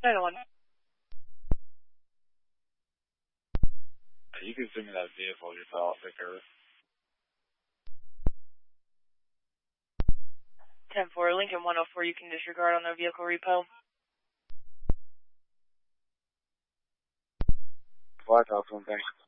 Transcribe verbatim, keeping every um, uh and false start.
nine oh one. You can send me that vehicle yourself, Vicar. ten four, Lincoln one oh four, you can disregard on the vehicle repo. Flat top one, thanks.